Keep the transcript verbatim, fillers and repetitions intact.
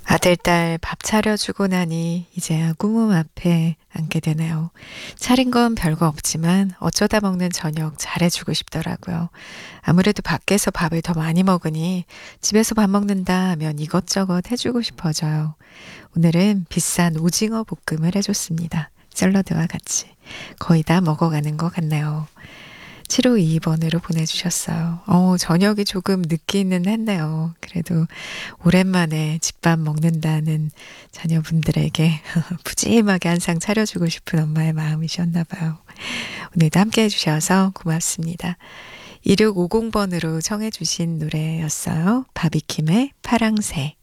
아들, 딸 밥 차려주고 나니 이제야 꿈음 앞에 앉게 되네요. 차린 건 별거 없지만 어쩌다 먹는 저녁 잘해주고 싶더라고요. 아무래도 밖에서 밥을 더 많이 먹으니 집에서 밥 먹는다 하면 이것저것 해주고 싶어져요. 오늘은 비싼 오징어 볶음을 해줬습니다. 샐러드와 같이. 거의 다 먹어가는 것 같네요. 칠오이이 번으로 보내주셨어요. 어, 저녁이 조금 늦기는 했네요. 그래도 오랜만에 집밥 먹는다는 자녀분들에게 푸짐하게 한상 차려주고 싶은 엄마의 마음이셨나 봐요. 오늘도 함께 해주셔서 고맙습니다. 이육오공 번으로 청해주신 노래였어요. 바비킴의 파랑새.